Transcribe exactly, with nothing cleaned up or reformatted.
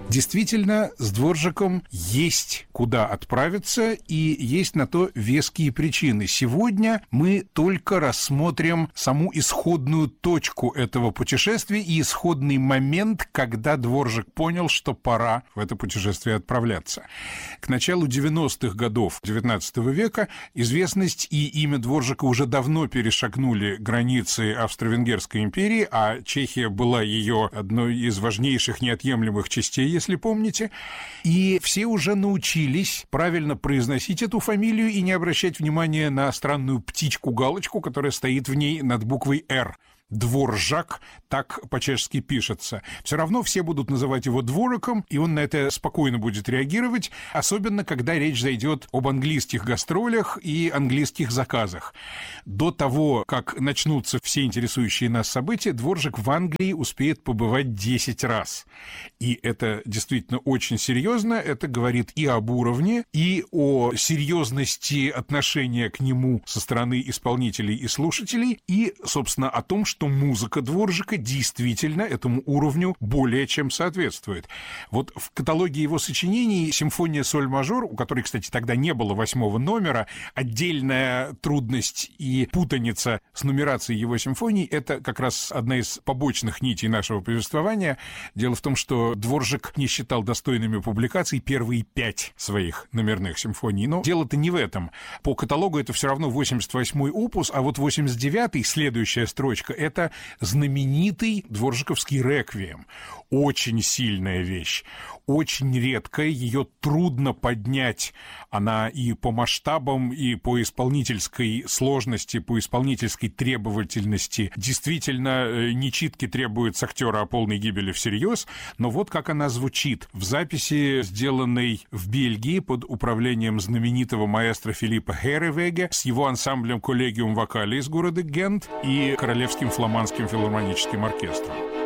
Действительно, с Дворжаком есть куда отправиться, и есть на то веские причины. Сегодня мы только рассмотрим саму исходную точку этого путешествия и исходный момент, когда Дворжак понял, что пора в это путешествие отправляться. К началу девяностых годов девятнадцатого века известность и имя Дворжака уже давно перешагнули границы Австро-Венгерской империи, а Чехия была ее одной из важнейших неотъемлемых частей, если помните, и все уже научились правильно произносить эту фамилию и не обращать внимания на странную птичку-галочку, которая стоит в ней над буквой «Р». Дворжак, так по-чешски пишется. Все равно все будут называть его Двораком, и он на это спокойно будет реагировать, особенно когда речь зайдет об английских гастролях и английских заказах. До того, как начнутся все интересующие нас события, Дворжак в Англии успеет побывать десять раз. И это действительно очень серьезно, это говорит и об уровне, и о серьезности отношения к нему со стороны исполнителей и слушателей, и, собственно, о том, что что музыка Дворжака действительно этому уровню более чем соответствует. Вот в каталоге его сочинений «Симфония соль-мажор», у которой, кстати, тогда не было восьмого номера, отдельная трудность и путаница с нумерацией его симфоний — это как раз одна из побочных нитей нашего повествования. Дело в том, что Дворжак не считал достойными публикаций первые пять своих номерных симфоний. Но дело-то не в этом. По каталогу это все равно восемьдесят восьмой опус, а вот восемьдесят девятый, следующая строчка, это Это знаменитый дворжаковский реквием. Очень сильная вещь, очень редкая, ее трудно поднять. Она и по масштабам, и по исполнительской сложности, по исполнительской требовательности действительно не читки требует с актера о полной гибели всерьез, но вот как она звучит в записи, сделанной в Бельгии под управлением знаменитого маэстро Филиппа Херевеге с его ансамблем «Коллегиум вокали» из города Гент и Королевским фламандским филармоническим оркестром.